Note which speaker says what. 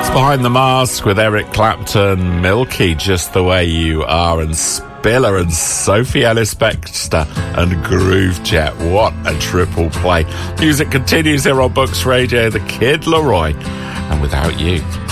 Speaker 1: Behind the Mask with Eric Clapton, Milky, Just the Way You Are, and Spiller and Sophie Ellis-Bextor and Groove Jet. What a triple play. Music continues here on Books Radio, The Kid Laroi, and Without You.